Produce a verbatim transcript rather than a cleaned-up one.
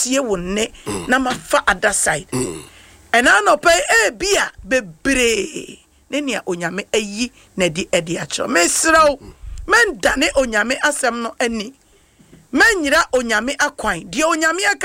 tie wo ne na mafa other side and I no pay e bia bebre ne nia onyame ayi na di edi acho mesraw men dane onyame asem no ani men nyira onyame akwan de onyame